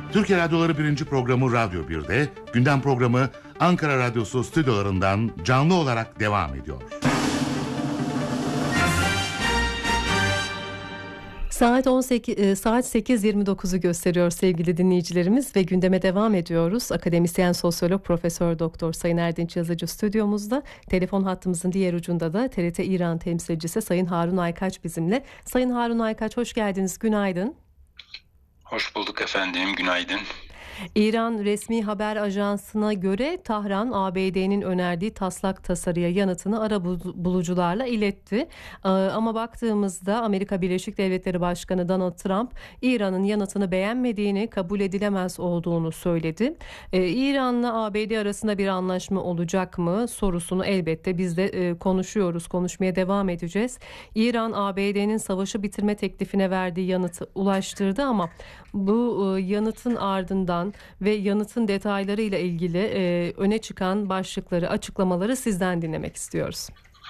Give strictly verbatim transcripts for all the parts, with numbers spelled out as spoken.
Türkiye Radyoları birinci programı Radyo bir'de, gündem programı Ankara Radyosu stüdyolarından canlı olarak devam ediyor. Saat on sekiz saat sekiz yirmi dokuzu gösteriyor sevgili dinleyicilerimiz ve gündeme devam ediyoruz. Akademisyen sosyolog Profesör Doktor Sayın Erdinç Yazıcı stüdyomuzda. Telefon hattımızın diğer ucunda da T R T İran temsilcisi Sayın Harun Aykaç bizimle. Sayın Harun Aykaç, hoş geldiniz. Günaydın. Hoş bulduk efendim. Günaydın. İran resmi haber ajansına göre Tahran, A B D'nin önerdiği taslak tasarıya yanıtını ara bulucularla iletti. Ama baktığımızda Amerika Birleşik Devletleri Başkanı Donald Trump, İran'ın yanıtını beğenmediğini, kabul edilemez olduğunu söyledi. İran'la A B D arasında bir anlaşma olacak mı sorusunu elbette biz de konuşuyoruz, konuşmaya devam edeceğiz. İran, A B D'nin savaşı bitirme teklifine verdiği yanıtı ulaştırdı ama bu yanıtın ardından ve yanıtın detaylarıyla ilgili e, öne çıkan başlıkları, açıklamaları sizden dinlemek istiyoruz.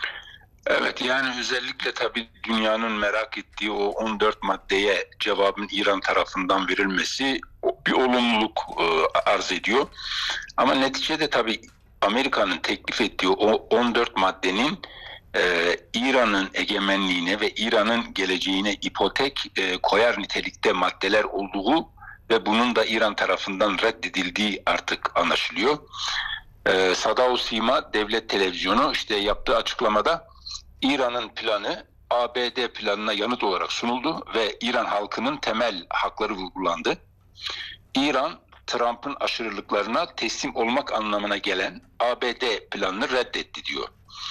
Evet, yani özellikle tabii dünyanın merak ettiği o on dört maddeye cevabın İran tarafından verilmesi bir olumluluk e, arz ediyor. Ama neticede tabii Amerika'nın teklif ettiği o on dört maddenin e, İran'ın egemenliğine ve İran'ın geleceğine ipotek e, koyar nitelikte maddeler olduğu ve bunun da İran tarafından reddedildiği artık anlaşılıyor. Ee, Sadao Sima Devlet Televizyonu işte yaptığı açıklamada İran'ın planı A B D planına yanıt olarak sunuldu ve İran halkının temel hakları vurgulandı. İran, Trump'ın aşırılıklarına teslim olmak anlamına gelen A B D planını reddetti diyor.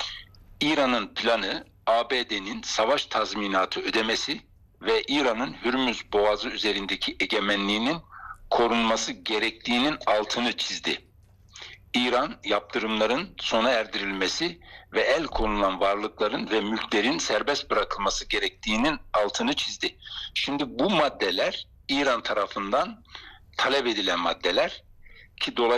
İran'ın planı A B D'nin savaş tazminatı ödemesi ve İran'ın Hürmüz Boğazı üzerindeki egemenliğinin korunması gerektiğinin altını çizdi. İran, yaptırımların sona erdirilmesi ve el konulan varlıkların ve mülklerin serbest bırakılması gerektiğinin altını çizdi. Şimdi bu maddeler İran tarafından talep edilen maddeler ki dolayısıyla